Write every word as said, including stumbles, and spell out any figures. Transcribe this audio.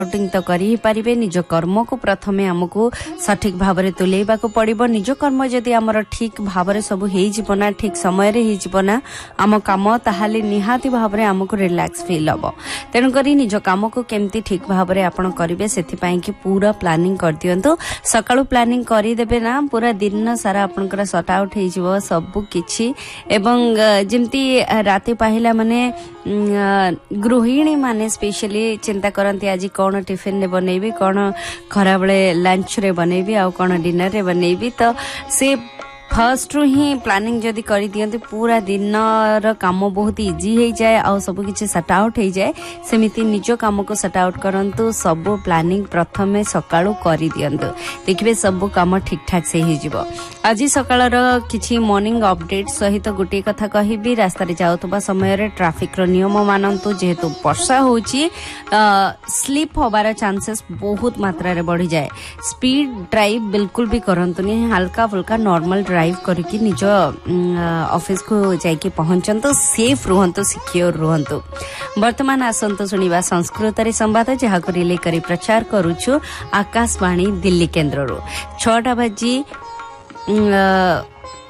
Outing तो कर ही पारे निज कर्म को प्रथमे आमको सठिक भाव में तुलेबा को पड़ो निज कर्म जदि आमर ठीक भाव में सब होना ठीक समय होना आम कम ताहाले निहाती भाव में आमको रिलैक्स फील हम तेणुक निज कम को केमती ठीक भाव में आपड़ करेंगे से कि पूरा प्लानिंग कर दिंतु सकाळु प्लानिंग करदेवे ना पूरा दिन सारा आपनकर सट आउट हो सब किछि एवं जमती राति पाहिला माने गृहिणी माने स्पेशली चिंता करती आज कौन टिफिन रे बनैबी कौन खरा बेले लंच रे बनैबी आ कौन डिनर रे बनैबी तो से फर्स्ट रु ही प्लानिंग जदि कर दियंती पूरा दिन र काम बहुत इजी हो जाए आ सब किछि सट आउट हो जाए सेमिति निज काम को सट आउट करंतु सब प्लानिंग प्रथमे सकाळु करि दियंतु देखिबे सब काम ठीक ठाक से ही जिवो। आज सकाळर किछि मॉर्निंग अपडेट सहित गोटे कथा कहिबी रास्ता रे जाउतबा समय रे ट्रैफिक रो नियम मानंतु जेहेतु वर्षा होउची स्लिप होबार चांसेस बहुत मात्रा रे बढ़ी जाए स्पीड ड्राइव बिल्कुल भी करंतु नहीं हल्का फुल्का नॉर्मल ड्राइव करके निज ऑफिस को जाके पहुंचंतु सेफ रुहंतु सिक्योर रुहंतु। वर्तमान आसंतु सुनिबा संस्कृत रे संवाद जहा को रिले करी प्रचार करूछु आकाशवाणी दिल्ली केंद्र रो छटा बजी